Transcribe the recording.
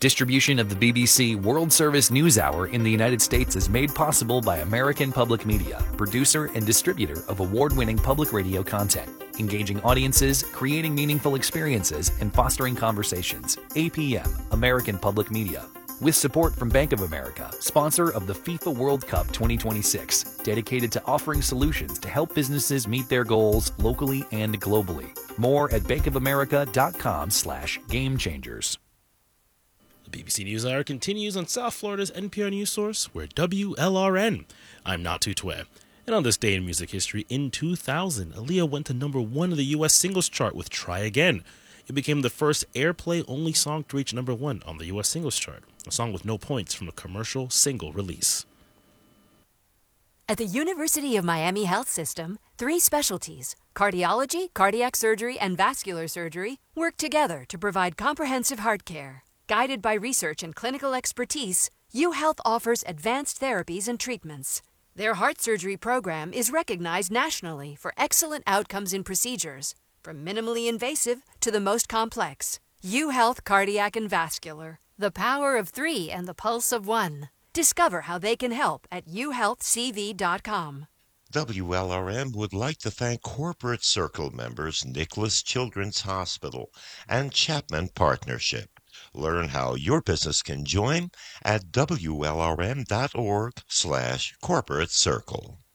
Distribution of the BBC World Service News Hour in the United States is made possible by American Public Media, producer and distributor of award-winning public radio content, engaging audiences, creating meaningful experiences, and fostering conversations. APM, American Public Media. With support from Bank of America, sponsor of the FIFA World Cup 2026, dedicated to offering solutions to help businesses meet their goals locally and globally. More at bankofamerica.com/gamechangers. The BBC NewsHour continues on South Florida's NPR News Source, where WLRN. I'm Natu Twe. And on this day in music history, in 2000, Aaliyah went to number 1 in the U.S. singles chart with Try Again. It became the first airplay-only song to reach number 1 on the U.S. singles chart, a song with no points from a commercial single release. At the University of Miami Health System, 3 specialties, cardiology, cardiac surgery, and vascular surgery, work together to provide comprehensive heart care. Guided by research and clinical expertise, UHealth offers advanced therapies and treatments. Their heart surgery program is recognized nationally for excellent outcomes in procedures, from minimally invasive to the most complex. UHealth Cardiac and Vascular, the power of 3 and the pulse of 1. Discover how they can help at uhealthcv.com. WLRM would like to thank Corporate Circle members Nicholas Children's Hospital and Chapman Partnership. Learn how your business can join at WLRM.org/corporate circle.